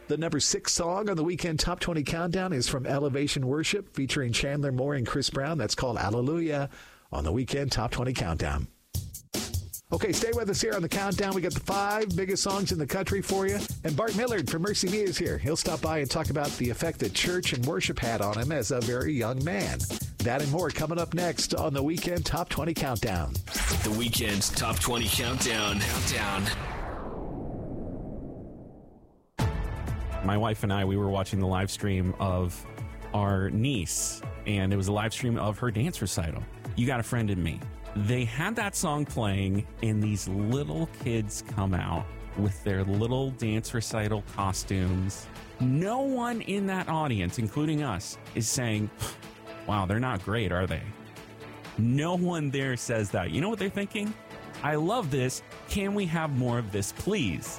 The number 6 song on the Weekend Top 20 Countdown is from Elevation Worship, featuring Chandler Moore and Chris Brown. That's called Hallelujah on the Weekend Top 20 Countdown. Okay, stay with us here on the countdown. We got the 5 biggest songs in the country for you. And Bart Millard from Mercy Me is here. He'll stop by and talk about the effect that church and worship had on him as a very young man. That and more coming up next on the Weekend Top 20 Countdown. The Weekend Top 20 Countdown. My wife and I, we were watching the live stream of our niece, and it was a live stream of her dance recital, You Got a Friend in Me. They had that song playing, and these little kids come out with their little dance recital costumes. No one in that audience, including us, is saying, wow, they're not great, are they? No one there says that. You know what they're thinking? I love this. Can we have more of this, please?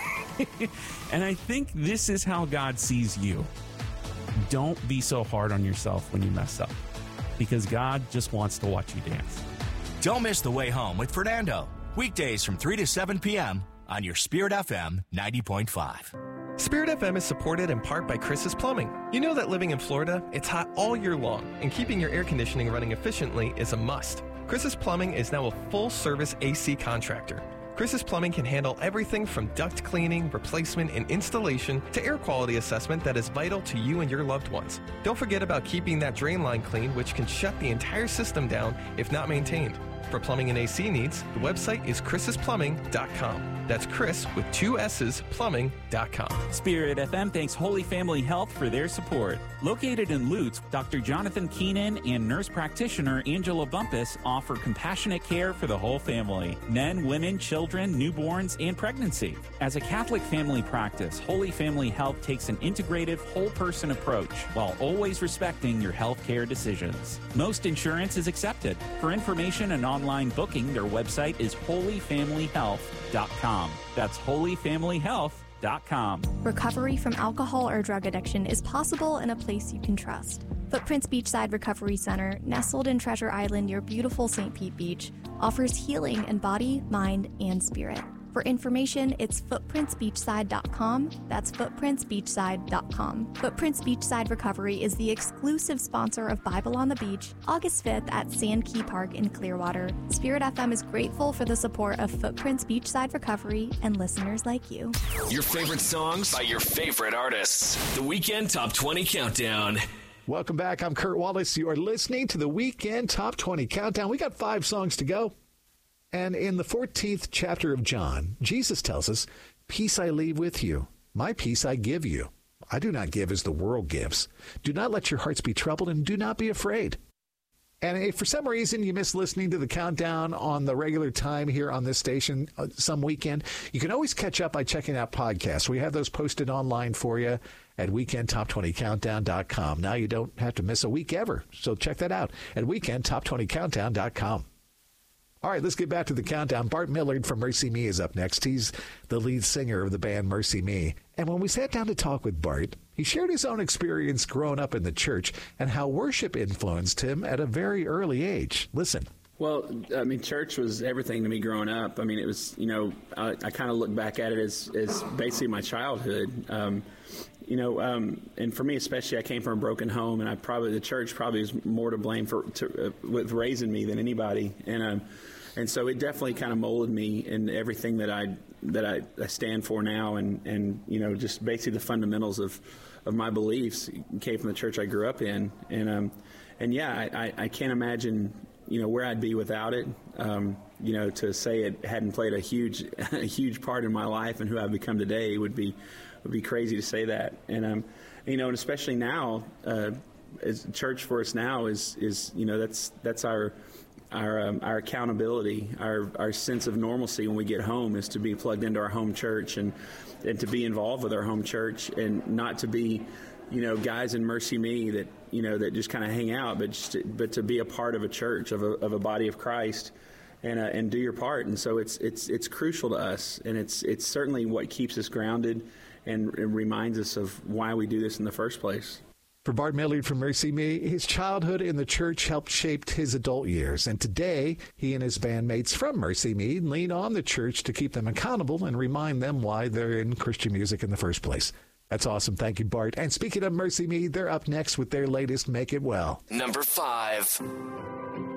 And I think this is how God sees you. Don't be so hard on yourself when you mess up, because God just wants to watch you dance. Don't miss The Way Home with Fernando. Weekdays from 3 to 7 p.m. on your Spirit FM 90.5. Spirit FM is supported in part by Chris's Plumbing. You know that living in Florida, it's hot all year long, and keeping your air conditioning running efficiently is a must. Chris's Plumbing is now a full-service AC contractor. Chris's Plumbing can handle everything from duct cleaning, replacement, and installation to air quality assessment that is vital to you and your loved ones. Don't forget about keeping that drain line clean, which can shut the entire system down if not maintained. For plumbing and AC needs, the website is chrissplumbing.com. That's Chris with 2 S's, plumbing.com. Spirit FM thanks Holy Family Health for their support. Located in Lutz, Dr. Jonathan Keenan and nurse practitioner Angela Bumpus offer compassionate care for the whole family: men, women, children, newborns, and pregnancy. As a Catholic family practice, Holy Family Health takes an integrative, whole-person approach while always respecting your health care decisions. Most insurance is accepted. For information and online booking, their website is holyfamilyhealth.com. That's holyfamilyhealth.com. Recovery from alcohol or drug addiction is possible in a place you can trust. Footprints Beachside Recovery Center, nestled in Treasure Island near beautiful St. Pete Beach, offers healing in body, mind, and spirit. For information, it's footprintsbeachside.com. That's footprintsbeachside.com. Footprints Beachside Recovery is the exclusive sponsor of Bible on the Beach, August 5th at Sand Key Park in Clearwater. Spirit FM is grateful for the support of Footprints Beachside Recovery and listeners like you. Your favorite songs by your favorite artists. The Weekend Top 20 Countdown. Welcome back. I'm Kurt Wallace. You are listening to the Weekend Top 20 Countdown. We got 5 songs to go. And in the 14th chapter of John, Jesus tells us, "Peace I leave with you. My peace I give you. I do not give as the world gives. Do not let your hearts be troubled, and do not be afraid." And if for some reason you miss listening to the countdown on the regular time here on this station some weekend, you can always catch up by checking out podcasts. We have those posted online for you at weekendtop20countdown.com. Now you don't have to miss a week ever, so check that out at weekendtop20countdown.com. All right, let's get back to the countdown. Bart Millard from Mercy Me is up next. He's the lead singer of the band Mercy Me. And when we sat down to talk with Bart, he shared his own experience growing up in the church and how worship influenced him at a very early age. Listen. Well, I mean, church was everything to me growing up. I mean, it was, you know, I kind of look back at it as basically my childhood. And for me especially, I came from a broken home, and the church probably is more to blame with raising me than anybody. And so it definitely kind of molded me in everything that I stand for now, and you know, just basically the fundamentals of my beliefs came from the church I grew up in, and I can't imagine, you know, where I'd be without it. You know, to say it hadn't played a huge part in my life and who I've become today would be crazy to say that. And you know, and especially now, as church for us now is you know, that's our accountability, our sense of normalcy when we get home is to be plugged into our home church and to be involved with our home church, and not to be, you know, guys in Mercy Me that, you know, that just kind of hang out, but to be a part of a church, of a body of Christ, and do your part. And so it's crucial to us, and it's certainly what keeps us grounded and reminds us of why we do this in the first place. For Bart Millard from Mercy Me, his childhood in the church helped shape his adult years. And today, he and his bandmates from Mercy Me lean on the church to keep them accountable and remind them why they're in Christian music in the first place. That's awesome. Thank you, Bart. And speaking of Mercy Me, they're up next with their latest Make It Well. Number 5.